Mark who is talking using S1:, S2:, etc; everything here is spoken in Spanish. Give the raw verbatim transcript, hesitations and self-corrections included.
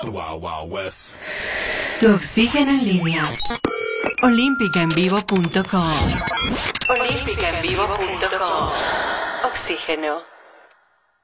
S1: Wild Wild West.
S2: Tu oxígeno en línea. olímpica en vivo punto com. olímpica en vivo punto com. Oxígeno.